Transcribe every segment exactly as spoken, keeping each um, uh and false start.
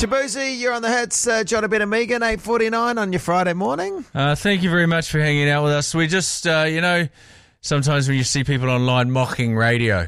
Shabuzi, you're on the hits. Uh, John Ben and Megan, eight forty-nine on your Friday morning. Uh, thank you very much for hanging out with us. We just, uh, you know, sometimes when you see people online mocking radio,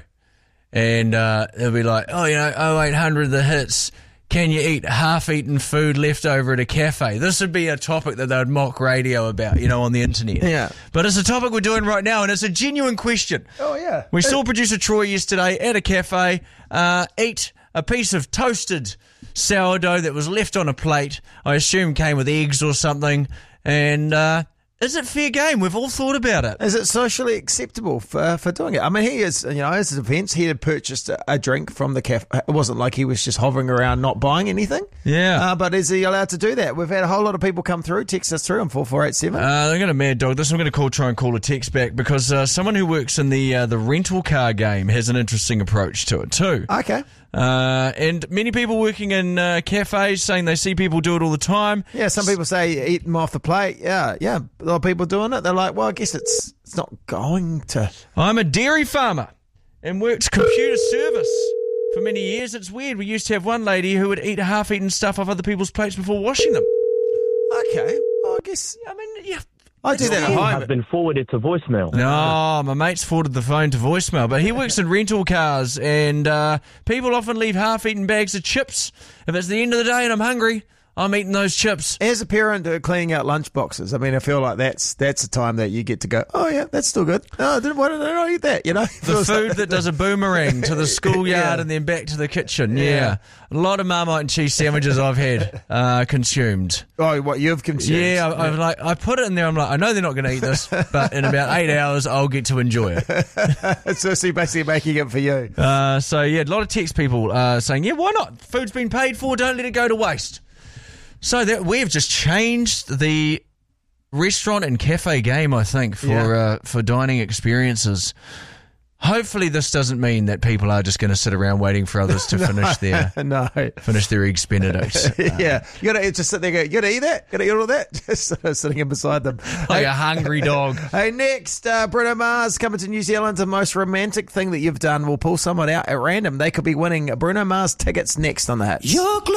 and uh, they'll be like, oh, you know, oh eight hundred the hits. Can you eat half-eaten food left over at a cafe? This would be a topic that they would mock radio about, you know, on the internet. Yeah. But it's a topic we're doing right now, and it's a genuine question. Oh, yeah. We saw producer Troy yesterday at a cafe uh, eat a piece of toasted sourdough that was left on a plate. I assume came with eggs or something. And uh, is it fair game? We've all thought about it. Is it socially acceptable for for doing it? I mean, he is, you know, as his defence, he had purchased a, a drink from the cafe. It wasn't like he was just hovering around not buying anything. Yeah. Uh, but is he allowed to do that? We've had a whole lot of people come through, text us through on four four eight seven. Uh, they're going to mad dog this. I'm going to call, try and call a text back because uh, someone who works in the uh, the rental car game has an interesting approach to it too. Okay. Uh, and many people working in uh, cafes saying they see people do it all the time. Yeah, some people say eat them off the plate. Yeah, yeah. A lot of people doing it. They're like, well, I guess it's it's not going to. I'm a dairy farmer and worked computer service for many years. It's weird. We used to have one lady who would eat half-eaten stuff off other people's plates before washing them. Okay. Well, I guess. I mean, yeah. I do that at home. Have been forwarded to voicemail. No, my mate's forwarded the phone to voicemail, but he works in rental cars, and uh, people often leave half-eaten bags of chips. If it's the end of the day and I'm hungry, I'm eating those chips. As a parent uh, cleaning out lunch boxes, I mean, I feel like that's that's the time that you get to go, oh, yeah, that's still good. Oh, did, why did I not eat that, you know? The food like, that does a boomerang to the schoolyard yeah. and then back to the kitchen, yeah. yeah. A lot of Marmite and cheese sandwiches I've had uh, consumed. Oh, what, you've consumed? Yeah, I, I'm like, I put it in there, I'm like, I know they're not going to eat this, but in about eight hours, I'll get to enjoy it. So, so you're basically making it for you. Uh, so, yeah, a lot of text people uh, saying, yeah, why not? Food's been paid for, don't let it go to waste. So that we've just changed the restaurant and cafe game, I think, for yeah. uh, for dining experiences. Hopefully, this doesn't mean that people are just going to sit around waiting for others to no, finish their no. finish their eggs Benedicts. Uh, yeah, you got to just sit there. And go, you got to eat that. Got to eat all that. Just uh, sitting in beside them like hey, a hungry dog. Hey, next, uh, Bruno Mars coming to New Zealand. The most romantic thing that you've done. We'll pull someone out at random. They could be winning Bruno Mars tickets next on the Hits.